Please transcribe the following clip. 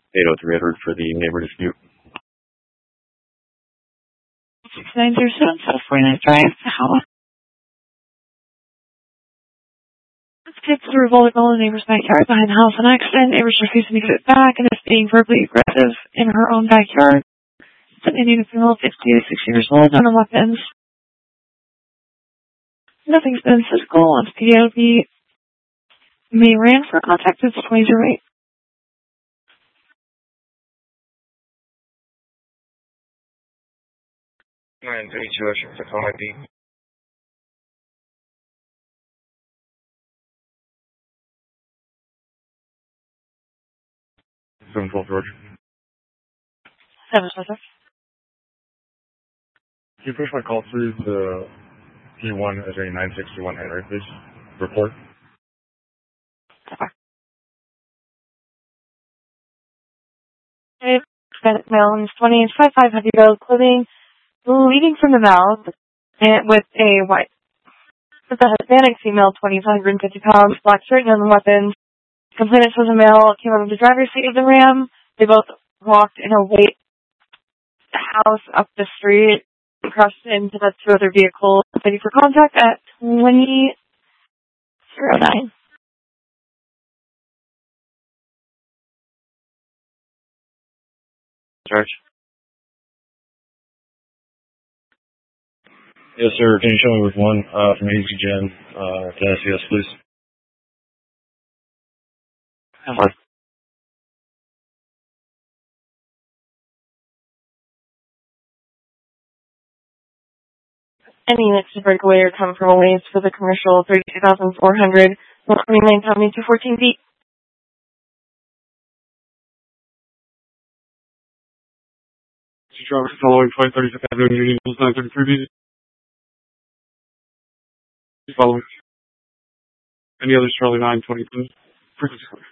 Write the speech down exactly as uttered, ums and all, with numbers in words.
eight oh three Edward for the neighbor dispute. six nine zero seven South forty-ninth Drive. How? Kids were revolting all the neighbor's backyard behind the house on accident. Neighbors refusing to give it back and is being verbally aggressive in her own backyard. It's an Indian female, fifty to sixty years old, no weapons. Nothing's been physical. On P D O B May ran for contact. It's twenty oh eight. nine thirty-two, Ocean, to call I D. seven twelve George. seven twelve. Can you push my call through the P one as a nine sixty-one Henry, please? Report. Okay. Bennett male in his twenties, five five, heavy build, clothing, bleeding from the mouth, and with a white. With a Hispanic female, twenties, one hundred fifty pounds, black shirt, no weapons. Complainant was a male, came out of the driver's seat of the Ram. They both walked in a white house up the street, crashed into the two other vehicles, ready for contact at twenty oh nine. George. Yes, sir. Can you show me with one uh, from A Z Gen uh, to S C S, please? What? Any units to break away or come from a ways for the commercial thirty-two thousand four hundred, one twenty-nine Tommy two fourteen feet. Driver following twenty thirty-fifth Avenue, Union Hills, nine thirty-three. Following. Any others, Charlie nine twenty-two. Frequency.